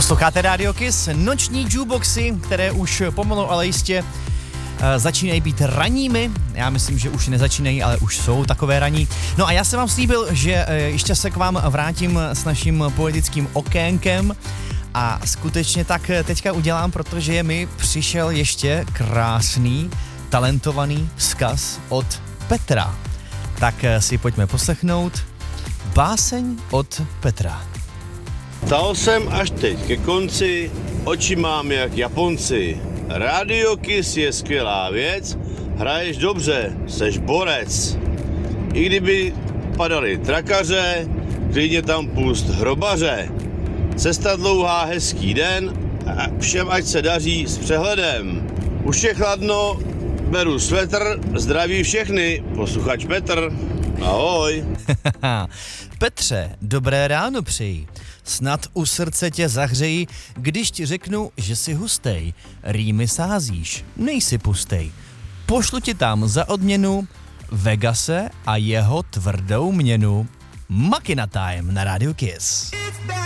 Posloucháte Radio Kiss, noční jukeboxy, které už pomalu, ale jistě začínají být ranními. Já myslím, že už nezačínají, ale už jsou takové raní. No a já jsem vám slíbil, že ještě se k vám vrátím s naším poetickým okénkem a skutečně tak teďka udělám, že mi přišel ještě krásný, talentovaný vzkaz od Petra. Tak si pojďme poslechnout báseň od Petra. Stal jsem až teď ke konci, oči mám jak Japonci. Radio Kiss je skvělá věc, hraješ dobře, seš borec. I kdyby padaly trakaře, klidně tam pust hrobaře. Cesta dlouhá, hezký den, a všem ať se daří s přehledem. Už je chladno, beru svetr, zdraví všechny, posluchač Petr. Ahoj. Petře, dobré ráno přeji. Snad u srdce tě zahřeji, když ti řeknu, že jsi hustej. Rýmy sázíš, nejsi pustej. Pošlu ti tam za odměnu Vegase a jeho tvrdou měnu. Makina Time na Radio Kiss.